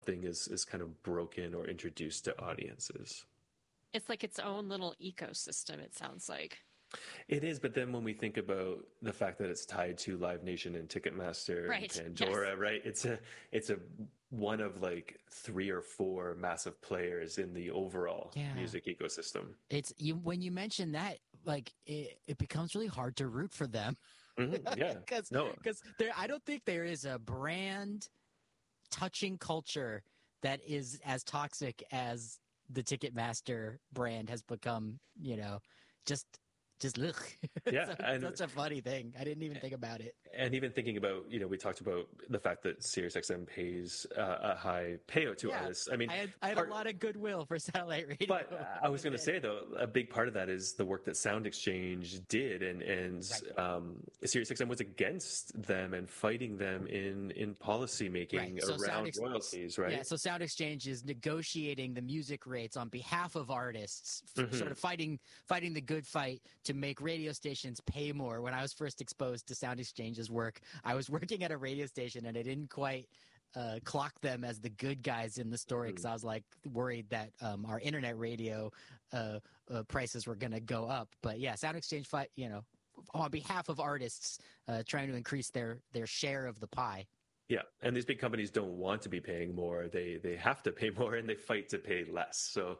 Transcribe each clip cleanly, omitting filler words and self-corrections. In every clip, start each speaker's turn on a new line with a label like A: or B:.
A: thing is kind of broken or introduced to audiences.
B: It's like its own little ecosystem, it sounds like.
A: It is, but then when we think about the fact that it's tied to Live Nation and Ticketmaster and
B: Right. Yes.
A: Pandora, right? It's a one of like three or four massive players in the overall
C: Yeah.
A: music ecosystem.
C: It's you when you mention that, like it becomes really hard to root for them.
A: Yeah.
C: because
A: No.
C: there I don't think there is a brand touching culture that is as toxic as the Ticketmaster brand has become, just ugh.
A: Yeah,
C: So,
A: and
C: such a funny thing. I didn't even think about it.
A: even thinking about, we talked about the fact that SiriusXM pays a high payout to
C: Yeah,
A: artists. I mean,
C: I had a lot of goodwill for satellite radio.
A: but I was going to say though, a big part of that is the work that Sound Exchange did, and SiriusXM was against them and fighting them in policy making
C: Right. So
A: around royalties, right?
C: Yeah, so Sound Exchange is negotiating the music rates on behalf of artists,
A: Mm-hmm.
C: sort of fighting the good fight to make radio stations pay more. When I was first exposed to Sound Exchange's work, I was working at a radio station and I didn't quite clock them as the good guys in the story because I was like worried that our internet radio prices were going to go up. But yeah, Sound Exchange fight, on behalf of artists trying to increase their share of the pie.
A: Yeah, and these big companies don't want to be paying more; they have to pay more, and they fight to pay less. So,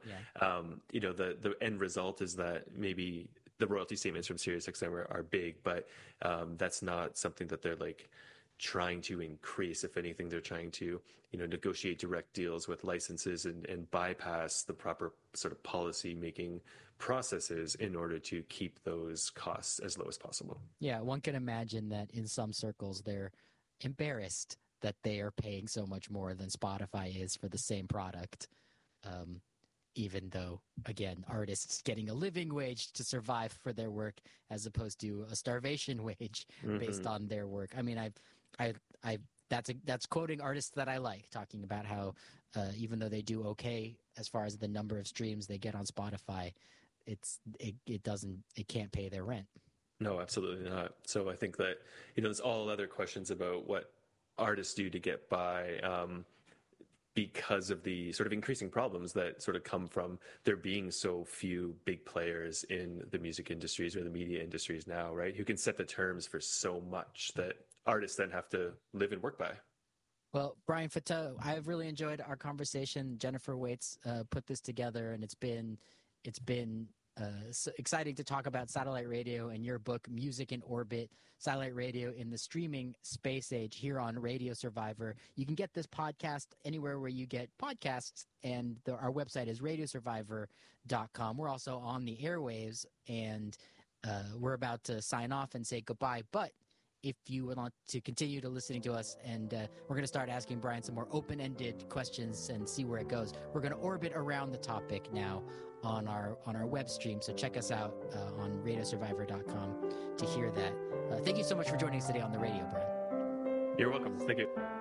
A: the end result is that maybe the royalty statements from SiriusXM are big, but that's not something that they're like trying to increase. If anything, they're trying to negotiate direct deals with licenses and bypass the proper sort of policy making processes in order to keep those costs as low as possible.
C: Yeah, one can imagine that in some circles they're embarrassed that they are paying so much more than Spotify is for the same product. Even though, again, artists getting a living wage to survive for their work as opposed to a starvation wage based on their work. I mean, that's quoting artists that I like, talking about how even though they do okay as far as the number of streams they get on Spotify, it can't pay their rent.
A: No, absolutely not. So I think that, there's all other questions about what artists do to get by because of the sort of increasing problems that sort of come from there being so few big players in the music industries or the media industries now, right? Who can set the terms for so much that artists then have to live and work by.
C: Well, Brian Fatah, I've really enjoyed our conversation. Jennifer Waits put this together, and it's been so exciting to talk about satellite radio and your book, Music in Orbit, Satellite Radio in the Streaming Space Age, here on Radio Survivor. You can get this podcast anywhere where you get podcasts, and our website is radiosurvivor.com. We're also on the airwaves, and we're about to sign off and say goodbye. But if you would want to continue to listening to us, and we're going to start asking Brian some more open-ended questions and see where it goes. We're going to orbit around the topic now on our web stream, so check us out on radiosurvivor.com to hear that. Thank you so much for joining us today on the radio, Brian.
A: You're welcome. Thank you.